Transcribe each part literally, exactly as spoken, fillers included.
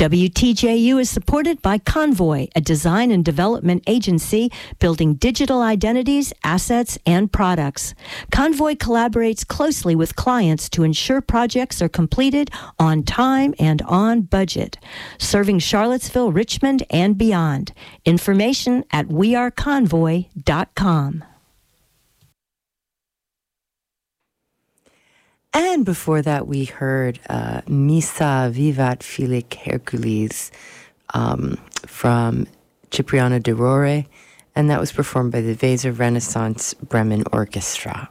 W T J U is supported by Convoy, a design and development agency building digital identities, assets, and products. Convoy collaborates closely with clients to ensure projects are completed on time and on budget, serving Charlottesville, Richmond, and beyond. Information at we are convoy dot com. And before that, we heard uh, Missa Vivat Felix Hercules um, from Cipriano de Rore, and that was performed by the Weser Renaissance Bremen Orchestra.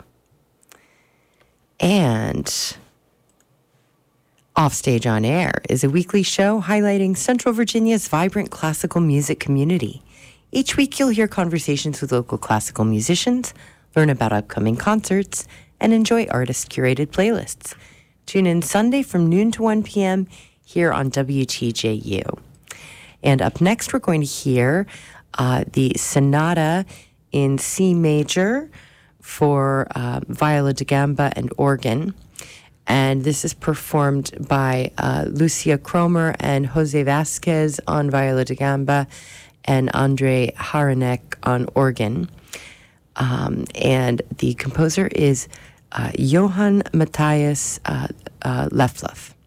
And Offstage on Air is a weekly show highlighting Central Virginia's vibrant classical music community. Each week, you'll hear conversations with local classical musicians, learn about upcoming concerts, and enjoy artist-curated playlists. Tune in Sunday from noon to one p.m. here on W T J U. And up next, we're going to hear uh, the Sonata in C major for uh, viola da gamba and organ. And this is performed by uh, Lucia Cromer and Jose Vasquez on viola da gamba and Andre Haranek on organ. Um, and the composer is uh, Johann Matthias uh, uh, Lefloff.